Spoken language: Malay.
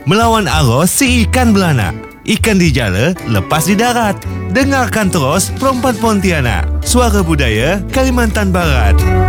Melawan arus si ikan beranak. Ikan dijala, lepas di darat. Dengarkan terus Perempuan Pontianak. Suara Budaya Kalimantan Barat.